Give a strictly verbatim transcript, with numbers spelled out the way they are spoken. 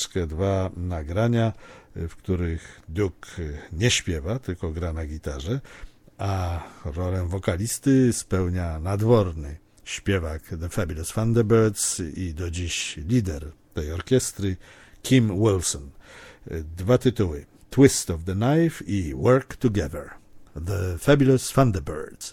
Polskę dwa nagrania, w których Duke nie śpiewa, tylko gra na gitarze, a rolę wokalisty spełnia nadworny śpiewak The Fabulous Thunderbirds i do dziś lider tej orkiestry Kim Wilson. Dwa tytuły: Twist of the Knife i Work Together. The Fabulous Thunderbirds.